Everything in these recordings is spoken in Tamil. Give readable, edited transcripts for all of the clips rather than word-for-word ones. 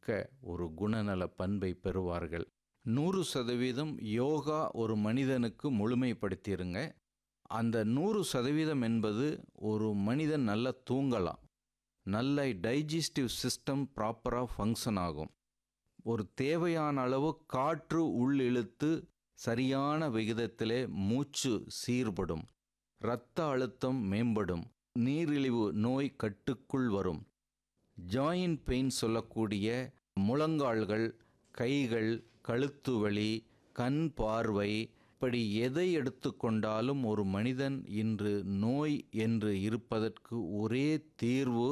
மிக்க ஒரு குணநல பண்பை பெறுவார்கள். 100% யோகா ஒரு மனிதனுக்கு முழுமைப்படுத்திடுங்க. அந்த 100% என்பது ஒரு மனிதன் நல்லா தூங்கலாம், நல்ல டைஜஸ்டிவ் சிஸ்டம் ப்ராப்பராக ஃபங்க்ஷன் ஆகும், ஒரு தேவையான அளவு காற்று உள்ளிழுத்து சரியான விகிதத்திலே மூச்சு சீர்படும், இரத்த அழுத்தம் மேம்படும், நீரிழிவு நோய் கட்டுக்குள் வரும், ஜாயின்ட் பெயின் சொல்லக்கூடிய முழங்கால்கள், கைகள், கழுத்து வலி, கண் பார்வை, இப்படி எதை எடுத்துக்கொண்டாலும் ஒரு மனிதன் இன்று நோய் என்று இருப்பதற்கு ஒரே தீர்வு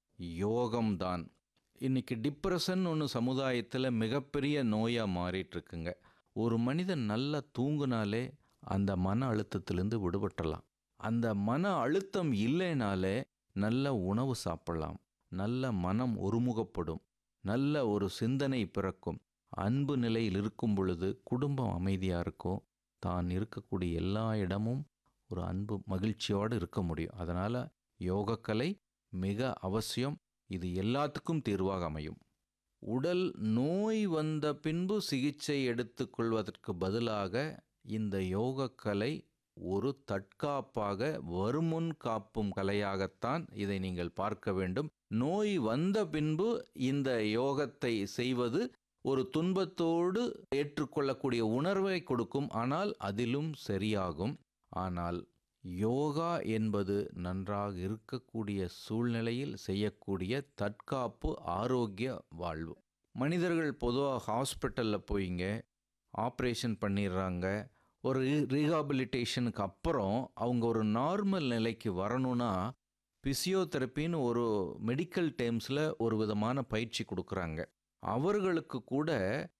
யோகம்தான். இன்றைக்கி டிப்ரெஷன் ஒன்று சமுதாயத்தில் மிகப்பெரிய நோயாக மாறிட்டுருக்குங்க. ஒரு மனிதன் நல்லா தூங்குனாலே அந்த மன அழுத்தத்திலேருந்து விடுபட்டலாம். அந்த மன அழுத்தம் இல்லைனாலே நல்ல உணவு சாப்பிடலாம், நல்ல மனம் ஒருமுகப்படும், நல்ல ஒரு சிந்தனை பிறக்கும், அன்பு நிலையில் இருக்கும் பொழுது குடும்பம் அமைதியாக இருக்கும், தான் இருக்கக்கூடிய எல்லா இடமும் ஒரு அன்பு மகிழ்ச்சியோடு இருக்க முடியும். அதனால் யோகக்கலை மிக அவசியம். இது எல்லாத்துக்கும் தீர்வாக அமையும். உடல் நோய் வந்த பின்பு சிகிச்சை எடுத்துக்கொள்வதற்கு பதிலாக இந்த யோகக்கலை ஒரு தற்காப்பாக வருமுன் காப்பும் கலையாகத்தான் இதை நீங்கள் பார்க்க வேண்டும். நோய் வந்த பின்பு இந்த யோகத்தை செய்வது ஒரு துன்பத்தோடு ஏற்றுக்கொள்ளக்கூடிய உணர்வை கொடுக்கும், ஆனால் அதிலும் சரியாகும். ஆனால் யோகா என்பது நன்றாக இருக்கக்கூடிய சூழ்நிலையில் செய்யக்கூடிய தற்காப்பு ஆரோக்கிய வாழ்வு. மனிதர்கள் பொதுவாக ஹாஸ்பிட்டலில் போயிங்க ஆப்ரேஷன் பண்ணிடுறாங்க. ஒரு ரீஹாபிலிட்டேஷனுக்கு அப்புறம் அவங்க ஒரு நார்மல் நிலைக்கு வரணும்னா பிசியோதெரப்பின்னு ஒரு மெடிக்கல் டேர்ம்ஸில் ஒரு விதமான பயிற்சி கொடுக்குறாங்க. அவர்களுக்கு கூட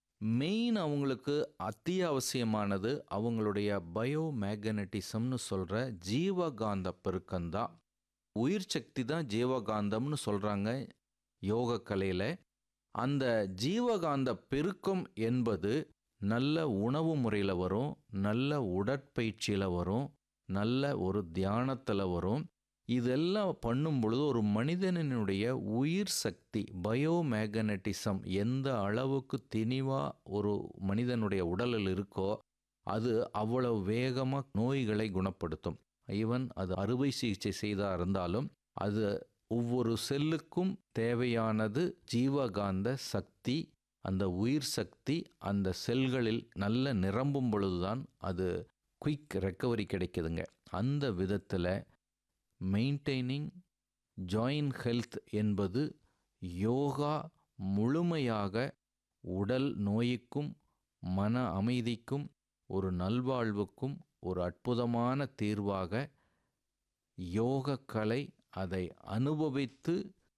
மெயின் அவங்களுக்கு அத்தியாவசியமானது அவங்களுடைய பயோமேக்னட்டிசம்னு சொல்கிற ஜீவகாந்த பெருக்கம்தான். உயிர் சக்தி தான் ஜீவகாந்தம்னு சொல்கிறாங்க யோக கலையில். அந்த ஜீவகாந்த பெருக்கம் என்பது நல்ல உணவு முறையில் வரும், நல்ல உடற்பயிற்சியில் வரும், நல்ல ஒரு தியானத்தில் வரும். இதெல்லாம் பண்ணும் பொழுது ஒரு மனிதனுடைய உயிர் சக்தி பயோமேக்னட்டிசம் எந்த அளவுக்கு திணிவாக ஒரு மனிதனுடைய உடலில் இருக்கோ அது அவ்வளவு வேகமாக நோய்களை குணப்படுத்தும். ஈவன் அது அறுவை சிகிச்சை செய்தா இருந்தாலும் அது ஒவ்வொரு செல்லுக்கும் தேவையானது ஜீவகாந்த சக்தி, அந்த உயிர் சக்தி அந்த செல்களில் நல்ல நிரம்பும் பொழுதுதான் அது குயிக் ரெக்கவரி கிடைக்குதுங்க. அந்த விதத்தில் மெயின்டைனிங் ஜாயின்ட் ஹெல்த் என்பது யோகா முழுமையாக உடல் நோய்க்கும் மன அமைதிக்கும் ஒரு நல்வாழ்வுக்கும் ஒரு அற்புதமான தீர்வாக யோக கலை அதை அனுபவித்து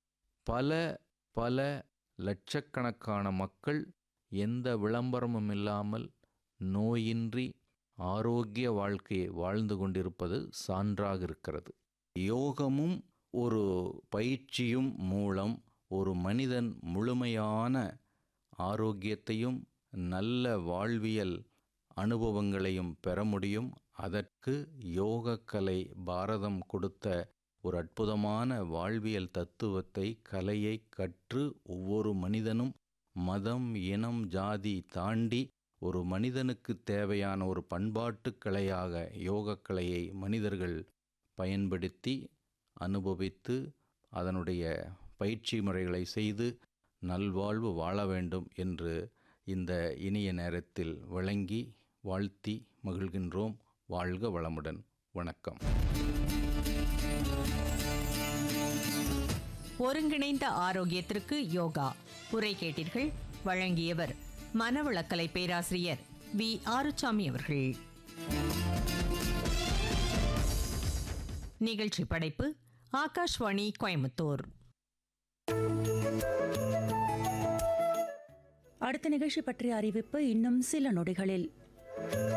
பல லட்சக்கணக்கான மக்கள் எந்த விளம்பரமும் இல்லாமல் நோயின்றி ஆரோக்கிய வாழ்க்கையை வாழ்ந்து கொண்டிருப்பது சான்றாக இருக்கிறது. யோகமும் ஒரு பயிற்சியும் மூலம் ஒரு மனிதன் முழுமையான ஆரோக்கியத்தையும் நல்ல வாழ்வியல் அனுபவங்களையும் பெற முடியும். அதற்கு யோகக்கலை பாரதம் கொடுத்த ஒரு அற்புதமான வாழ்வியல் தத்துவத்தை, கலையை கற்று ஒவ்வொரு மனிதனும் மதம், இனம், ஜாதி தாண்டி ஒரு மனிதனுக்கு தேவையான ஒரு பண்பாட்டு கலையாக யோகக்கலையை மனிதர்கள் பயன்படுத்தி அனுபவித்து அதனுடைய பயிற்சி முறைகளை செய்து நல்வாழ்வு வாழ வேண்டும் என்று இந்த இனிய நேரத்தில் வழங்கி வாழ்த்தி மகிழ்கின்றோம். வாழ்க வளமுடன். வணக்கம். ஒருங்கிணைந்த ஆரோக்கியத்திற்கு யோகா உரை கேட்டீர்கள். வழங்கியவர் மனவளக்கலை பேராசிரியர் வி. ஆறுசாமி அவர்கள். நிகழ்ச்சி படைப்பு ஆகாஷ்வாணி கோயம்புத்தூர். அடுத்த நிகழ்ச்சி பற்றிய அறிவிப்பு இன்னும் சில நொடிகளில்.